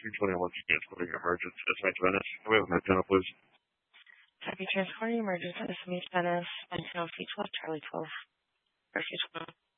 321 transporting emergence SMH Venice. Can we have an antenna, please? Copy transporting emergence SMH Venice, 1902 12 Charlie 12. Rescue 12.